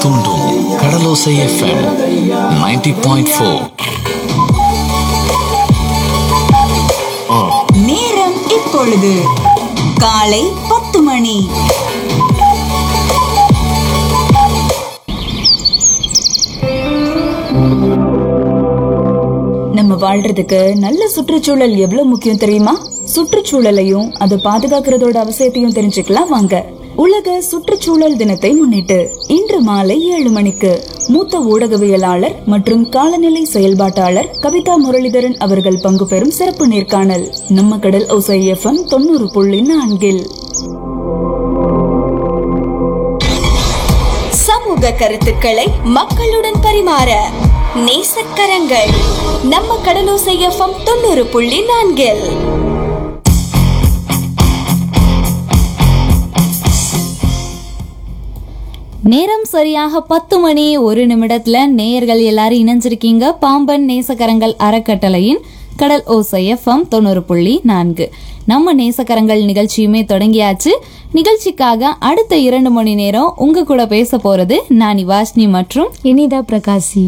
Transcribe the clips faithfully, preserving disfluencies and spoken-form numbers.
தூண்டும் கடலோசை FM ninety point four. நேரம் இப்பொழுது காலை பத்து மணி. நம்ம வாழ்றதுக்கு நல்ல சுற்றுச்சூழல் எவ்வளவு முக்கியம் தெரியுமா? சுற்றுச்சூழலையும் அதை பாதுகாக்கிறதோட அவசியத்தையும் தெரிஞ்சுக்கலாம் வாங்க. உலக சுற்றுச்சூழல் தினத்தை முன்னிட்டு இன்று மாலை ஏழு மணிக்கு மூத்த ஊடகவியலாளர் மற்றும் காலநிலை செயல்பாட்டாளர் கவிதா முரளிதரன் அவர்கள் பங்கு பெறும் சிறப்பு நேர்காணல் நம்ம கடல் ஓசை எஃப்எம் தொண்ணூறு புள்ளி நான்கில். சமூக கருத்துக்களை மக்களுடன் பரிமாற நேசக்கரங்கள் நம்ம கடலோசை எஃப்எம் தொண்ணூறு புள்ளி நான்கில். நேரம் சரியாக பத்து மணி ஒரு நிமிடத்துல நேயர்கள் எல்லாரும் இணைஞ்சிருக்கீங்க பாம்பன் நேசக்கரங்கள் அறக்கட்டளையின் கடல் ஓசை எஃப்எம் தொண்ணூறு புள்ளி நான்கு. நம்ம நேசக்கரங்கள் நிகழ்ச்சியுமே தொடங்கியாச்சு. நிகழ்ச்சிக்காக அடுத்த இரண்டு மணி நேரம் உங்க கூட பேச போறது நான் வாஷ்னி மற்றும் இனிதா பிரகாசி.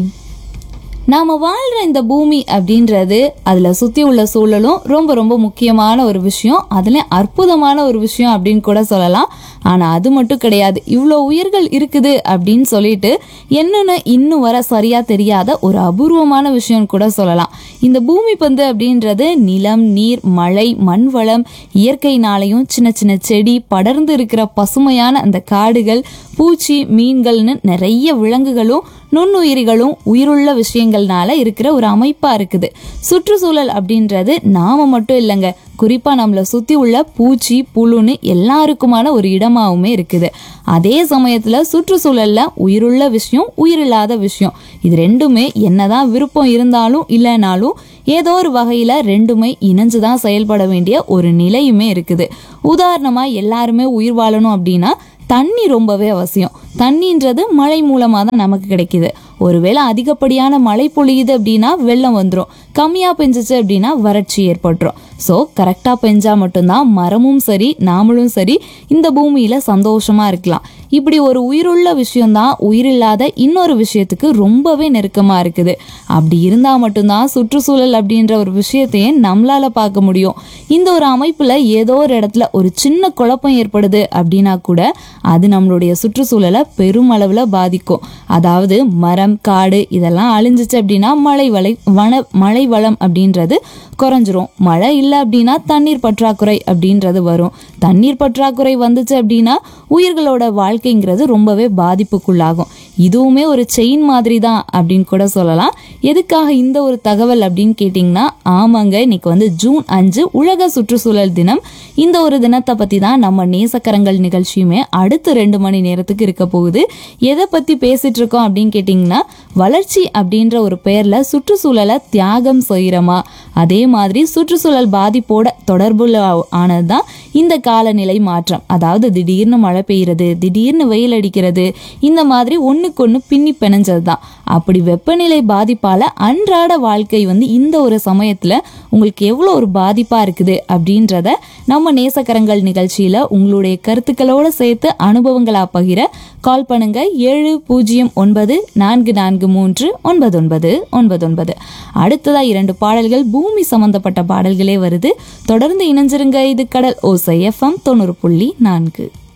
நாம வாழ்ற இந்த பூமி அப்படின்றது அதுல சுத்தி உள்ள சூழலும் ரொம்ப ரொம்ப முக்கியமான ஒரு விஷயம், அதுல அற்புதமான ஒரு விஷயம் அப்படின்னு கூட சொல்லலாம். ஆனா அது மட்டும் கிடையாது, இவ்வளோ உயிர்கள் இருக்குது அப்படின்னு சொல்லிட்டு என்னன்னு இன்னும் வர சரியா தெரியாத ஒரு அபூர்வமான விஷயம் கூட சொல்லலாம். இந்த பூமி பந்து அப்படின்றது நிலம், நீர், மழை, மண் வளம், இயற்கையினாலையும் சின்ன சின்ன செடி, படர்ந்து இருக்கிற பசுமையான அந்த காடுகள், பூச்சி, மீன்கள்னு நிறைய விலங்குகளும் நுண்ணுயிரிகளும் உயிருள்ள விஷயங்கள்னால இருக்கிற ஒரு அமைப்பா இருக்குது. சுற்றுச்சூழல் அப்படின்றது நாம மட்டும் இல்லைங்க, குறிப்பா நம்மளை சுத்தி உள்ள பூச்சி, புழுன்னு எல்லாருக்குமான ஒரு இடமாவுமே இருக்குது. அதே சமயத்துல சுற்றுச்சூழல்ல உயிருள்ள விஷயம், உயிரில்லாத விஷயம், இது ரெண்டுமே என்னதான் விருப்பம் இருந்தாலும் இல்லைனாலும் ஏதோ ஒரு வகையில ரெண்டுமே இணைஞ்சுதான் செயல்பட வேண்டிய ஒரு நிலையுமே இருக்குது. உதாரணமா எல்லாருமே உயிர் வாழணும் அப்படின்னா தண்ணி ரொம்பவே அவசியம். தண்ணின்றது மழை மூலமா தான் நமக்கு கிடைக்குது. ஒருவேளை அதிகப்படியான மழை பொழியுது அப்படின்னா வெள்ளம் வந்துடும், கம்மியா பெஞ்சிச்சு அப்படின்னா வறட்சி ஏற்பட்டுரும். ஸோ கரெக்டா பெஞ்சா மட்டும்தான் மரமும் சரி நாமளும் சரி இந்த பூமியில சந்தோஷமா இருக்கலாம். இப்படி ஒரு உயிருள்ள விஷயம்தான் உயிரில்லாத இன்னொரு விஷயத்துக்கு ரொம்பவே நெருக்கமா இருக்குது. அப்படி இருந்தா மட்டும்தான் சுற்றுச்சூழல் அப்படின்ற ஒரு விஷயத்தையே நம்மளால பார்க்க முடியும். இந்த ஒரு அமைப்புல ஏதோ ஒரு இடத்துல ஒரு சின்ன குழப்பம் ஏற்படுது அப்படின்னா கூட அது நம்மளுடைய சுற்றுச்சூழலை பெருமளவுல பாதிக்கும். அதாவது மரம், காடு இதெல்லாம் அழிஞ்சிச்சு அப்படின்னா மழை வளை வன மழை வளம் அப்படின்றது குறைஞ்சிரும். மழை இல்லை அப்படின்னா தண்ணீர் பற்றாக்குறை அப்படின்றது வரும். தண்ணீர் பற்றாக்குறை வந்துச்சு அப்படின்னா உயிர்களோட வாழ்க்கைங்கிறது ரொம்பவே பாதிப்புக்குள்ளாகும். இதுவுமே ஒரு செயின் மாதிரி தான் அப்படின்னு கூட சொல்லலாம். எதுக்காக இந்த ஒரு தகவல் அப்படின்னு கேட்டிங்கன்னா, ஆமாங்க, இன்னைக்கு வந்து ஜூன் அஞ்சு உலக சுற்றுச்சூழல் தினம். இந்த ஒரு தினத்தை பற்றி தான் நம்ம நேசக்கரங்கள் நிகழ்ச்சியுமே அடுத்த ரெண்டு மணி நேரத்துக்கு இருக்க போகுது. எதை பற்றி பேசிட்டு இருக்கோம் அப்படின்னு கேட்டிங்கன்னா, வளர்ச்சி அப்படின்ற ஒரு பெயரில் சுற்றுச்சூழலை தியாகம் செய்கிறோமா, அதே மாதிரி சுற்றுச்சூழல் பாதிப்போட தொடர்புல ஆனது தான் இந்த காலநிலை மாற்றம். அதாவது திடீர்னு மழை பெய்யுறது, திடீர்னு வெயில் அடிக்கிறது, இந்த மாதிரி ஒன்றுக்கு ஒன்று பின்னி பிணைஞ்சது தான். அப்படி வெப்பநிலை பாதிப்பால் அன்றாட வாழ்க்கை வந்து இந்த ஒரு சமயத்தில் உங்களுக்கு எவ்வளோ ஒரு பாதிப்பாக இருக்குது அப்படின்றத நம்ம நேசக்கரங்கள் நிகழ்ச்சியில் உங்களுடைய கருத்துக்களோடு சேர்த்து அனுபவங்களா பகிர கால் பண்ணுங்க. ஏழு பூஜ்ஜியம் ஒன்பது நான்கு நான்கு மூன்று ஒன்பது ஒன்பது ஒன்பது ஒன்பது. அடுத்ததா இரண்டு பாடல்கள் பூமி சம்பந்தப்பட்ட பாடல்களே வருது. தொடர்ந்து இணைஞ்சிருங்க. இது கடல் ஓசை எஃப்எம் தொண்ணூறு புள்ளி நான்கு.